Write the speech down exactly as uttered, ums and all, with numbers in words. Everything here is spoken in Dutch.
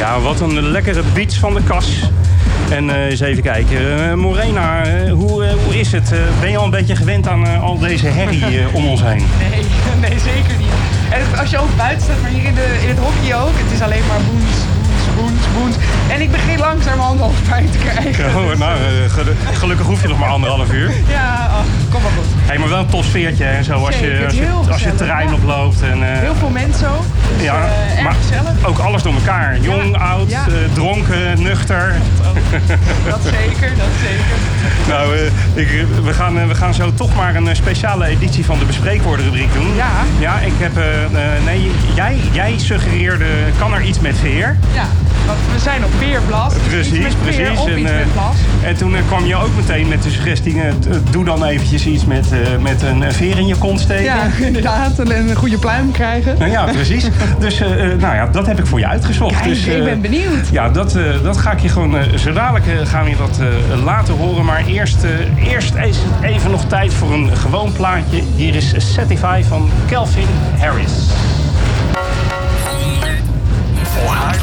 Ja, wat een lekkere beats van de kas. En uh, eens even kijken. Uh, Morena, uh, hoe, uh, hoe is het? Uh, ben je al een beetje gewend aan uh, al deze herrie uh, om ons heen? Nee, nee, zeker niet. En als je ook buiten staat, maar hier in, de, in het hockey ook, het is alleen maar boens, boens, boens, boens. En ik begin langzamerhand hoofdpijn te krijgen. Oh, dus, nou, uh, gelukkig hoef je nog maar anderhalf uur. Ja, oh, kom maar goed. Hey, maar wel een tof sfeertje en zo als je, als je, als je het terrein ja. oploopt. En, uh, heel veel mensen ook. Dus, ja, uh, erg maar gezellig. Ook alles door elkaar. Jong, ja. oud, ja. Uh, dronken, nuchter. Dat zeker, dat zeker. Nou, uh, ik, we, gaan, uh, we gaan zo toch maar een uh, speciale editie van de bespreekwoordenrubriek doen. Ja. Ja, ik heb... Uh, uh, nee, jij, jij suggereerde, kan er iets met veer? Ja, want we zijn op veerblas. Dus precies, iets met precies. Veer of en, iets uh, met blas. En toen uh, kwam je ook meteen met de suggestie, uh, doe dan eventjes iets met, uh, met een veer in je kont steken. Ja, inderdaad. En een goede pluim krijgen. Nou ja, precies. Dus uh, nou ja, dat heb ik voor je uitgezocht. Kijk, dus, uh, ik ben benieuwd. Ja, dat, uh, dat ga ik je gewoon... Uh, zo dadelijk uh, gaan we je dat uh, laten horen. Maar eerst, uh, eerst eens even nog tijd voor een gewoon plaatje. Hier is Satisfy van Calvin Harris. honderd voor haar